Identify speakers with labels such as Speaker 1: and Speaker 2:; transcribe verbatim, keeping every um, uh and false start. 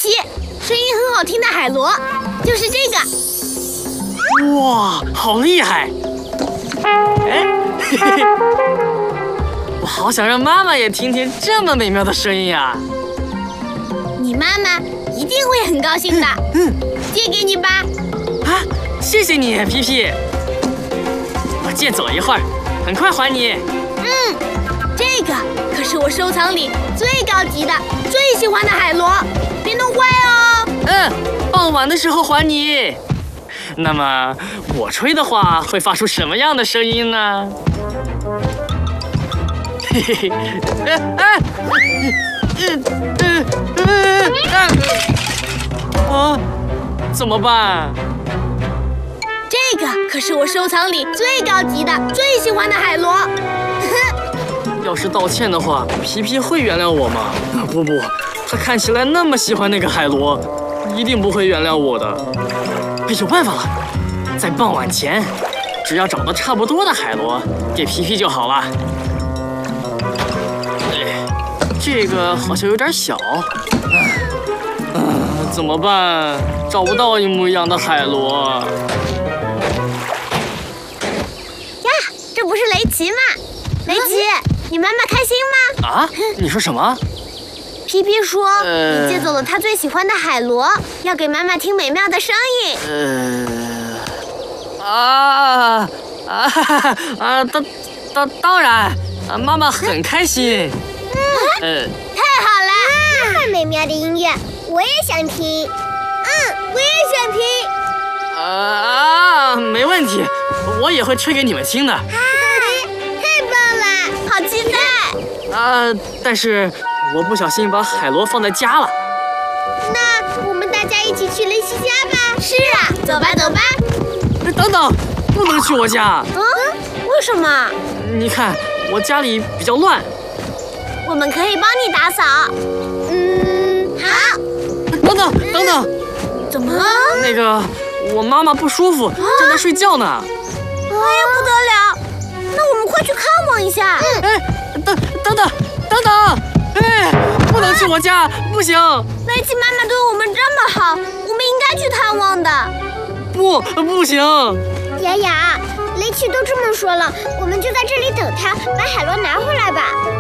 Speaker 1: 奇，声音很好听的海螺，就是这个。
Speaker 2: 哇，好厉害！哎，嘿嘿，我好想让妈妈也听听这么美妙的声音呀！
Speaker 1: 你妈妈一定会很高兴的。
Speaker 2: 嗯，
Speaker 1: 借给你吧。
Speaker 2: 啊，谢谢你，皮皮。我借走一会儿，很快还你。
Speaker 1: 嗯，这个可是我收藏里最高级的、最喜欢的海螺，别弄坏哦。
Speaker 2: 嗯，傍晚的时候还你。那么我吹的话会发出什么样的声音呢？嘿嘿嘿，哎哎，嗯嗯嗯嗯，啊，怎么办？
Speaker 1: 这个可是我收藏里最高级的、最喜欢的海螺。
Speaker 2: 要是道歉的话，皮皮会原谅我吗？不不，他看起来那么喜欢那个海螺，一定不会原谅我的。有办法了，在傍晚前，只要找到差不多的海螺，给皮皮就好了。哎，这个好像有点小，啊，怎么办？找不到一模一样的海螺。
Speaker 1: 呀，这不是雷奇吗？雷奇，你妈妈开心吗？
Speaker 2: 啊？你说什么？
Speaker 1: 皮皮说：“
Speaker 2: 呃、
Speaker 1: 你借走了他最喜欢的海螺，要给妈妈听美妙的声音。”
Speaker 2: 呃，啊啊啊！当当当然，妈妈很开心。
Speaker 1: 嗯，呃、太好了！
Speaker 3: 这么美妙的音乐，我也想听。
Speaker 1: 嗯，我也想听。
Speaker 2: 啊，没问题，我也会吹给你们听的。
Speaker 3: 啊，太棒了，
Speaker 1: 好期待！
Speaker 2: 啊，但是。我不小心把海螺放在家了。
Speaker 3: 那我们大家一起去雷奇家吧。
Speaker 1: 是啊，走吧走吧。
Speaker 2: 等等，不能去我家。
Speaker 1: 嗯，为什么？
Speaker 2: 你看我家里比较乱。
Speaker 1: 我们可以帮你打扫。
Speaker 3: 嗯，好。
Speaker 2: 等等等等，
Speaker 1: 怎么了？
Speaker 2: 那个我妈妈不舒服，正在睡觉呢。
Speaker 1: 哎呀，不得了！那我们快去看望一下。
Speaker 2: 嗯。哎，等等等等等。哎，不能去我家，不行！
Speaker 1: 雷奇妈妈对我们这么好，我们应该去探望的。
Speaker 2: 不，不行！
Speaker 3: 雅雅，雷奇都这么说了，我们就在这里等他，把海螺拿回来吧。